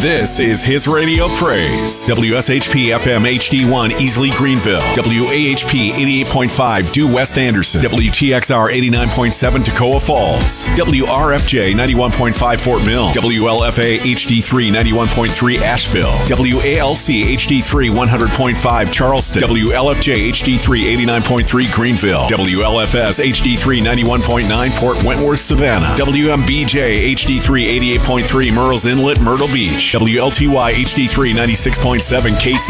This is his radio praise. WSHP FM HD1 Easley Greenville. WAHP 88.5 Due West Anderson. WTXR 89.7 Toccoa Falls. WRFJ 91.5 Fort Mill. WLFA HD3 91.3 Asheville. WALC HD3 100.5 Charleston. WLFJ HD3 89.3 Greenville. WLFS HD3 91.9 Port Wentworth Savannah. WMBJ HD3 88.3 Murrells Inlet Myrtle Beach. WLTY HD3 96.7 KC